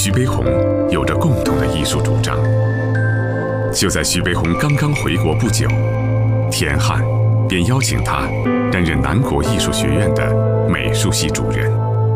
徐悲鸿有着共同的艺术主张。就在徐悲鸿刚刚回国不久，田汉便邀请他担任南国艺术学院的美术系主任。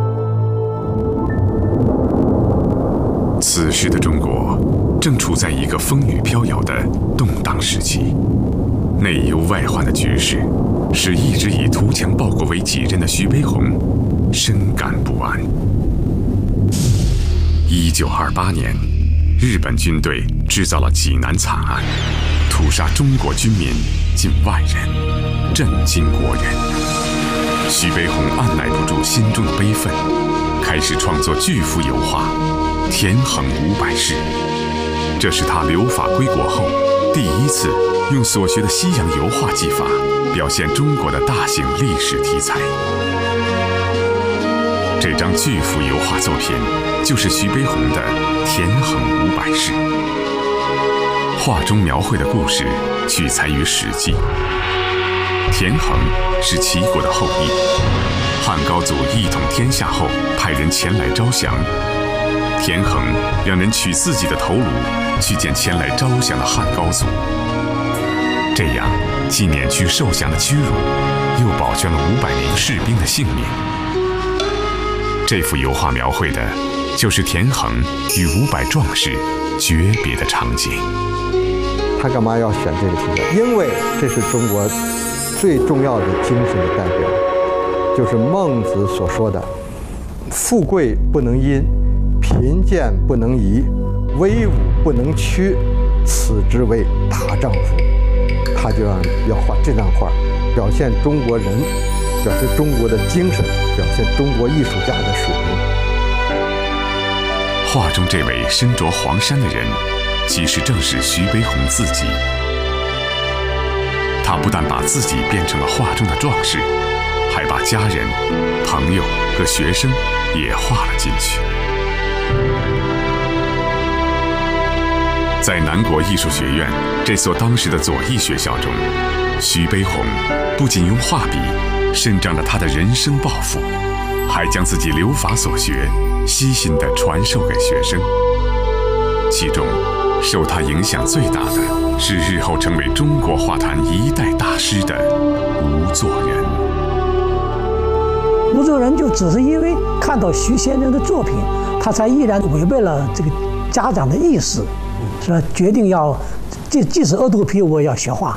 此时的中国正处在一个风雨飘摇的动荡时期，内忧外患的局势使一直以图强报国为己任的徐悲鸿深感不安。1928年，日本军队制造了济南惨案，屠杀中国军民近万人，震惊国人。徐悲鸿按耐不住心中的悲愤，开始创作巨幅油画《田横500事》。这是他留法归国后第一次用所学的西洋油画技法表现中国的大型历史题材。这张巨幅油画作品就是徐悲鸿的《田横500事》。画中描绘的故事取材于《史记》。田横是齐国的后裔，汉高祖一统天下后派人前来招降，田横让人取自己的头颅去见前来招降的汉高祖，这样既免去受降的屈辱，又保全了500名士兵的性命。这幅油画描绘的就是田横与500壮士诀别的场景。 他干嘛要选这个题材？因为这是中国最重要的精神的代表，就是孟子所说的“富贵不能淫，贫贱不能移，威武不能屈，此之谓大丈夫”。他就要画这张画，表现中国人，表现中国的精神，表现中国艺术家的水平。 画中这位身着黄衫的人，其实正是徐悲鸿自己。他不但把自己变成了画中的壮士，还把家人、朋友和学生也画了进去。在南国艺术学院这所当时的左翼学校中，徐悲鸿不仅用画笔伸张了他的人生抱负，还将自己留法所学悉心地传授给学生。其中受他影响最大的是日后成为中国画坛一代大师的吴作人。 吴作人就只是因为看到徐先生的作品，他才毅然违背了这个家长的意思，是吧？决定要即使饿肚皮我也要学画。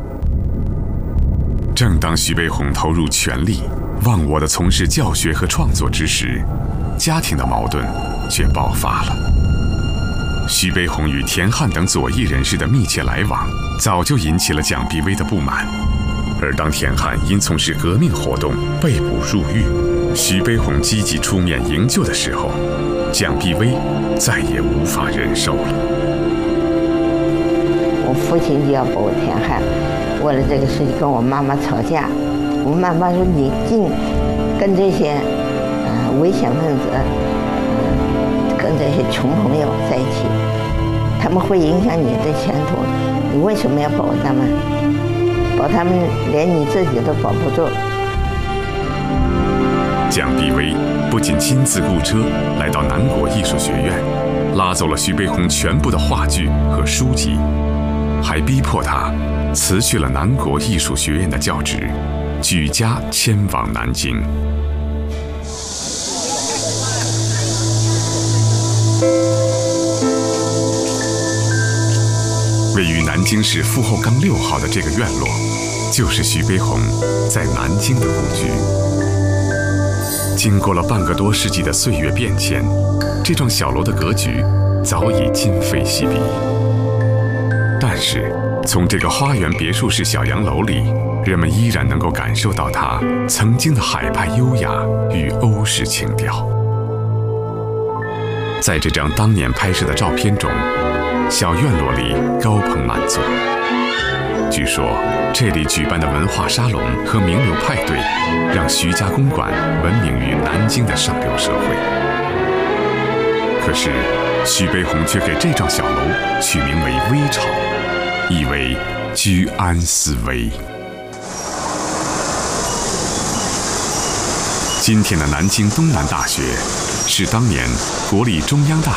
正当徐悲鸿投入全力忘我地从事教学和创作之时，家庭的矛盾却爆发了。徐悲鸿与田汉等左翼人士的密切来往，早就引起了蒋碧薇的不满。而当田汉因从事革命活动被捕入狱，徐悲鸿积极出面营救的时候，蒋碧薇再也无法忍受了。 我父亲就要保田汉，为了这个事情跟我妈妈吵架。我妈妈说：“你净跟这些危险分子，跟这些穷朋友在一起，他们会影响你的前途。你为什么要保他们？保他们连你自己都保不住。” 蒋碧薇不仅亲自雇车来到南国艺术学院，拉走了徐悲鸿全部的话剧和书籍，还逼迫他辞去了南国艺术学院的教职，举家迁往南京。位于南京市傅后岗6号的这个院落，就是徐悲鸿在南京的故居。经过了半个多世纪的岁月变迁，这幢小楼的格局早已今非昔比。但是，从这个花园别墅式小洋楼里，人们依然能够感受到它曾经的海派优雅与欧式情调。在这张当年拍摄的照片中，小院落里高朋满座。据说这里举办的文化沙龙和名流派对，让徐家公馆闻名于南京的上流社会。可是徐悲鸿却给这幢小楼取名为微巢，意为居安思危。今天的南京东南大学是当年国立中央大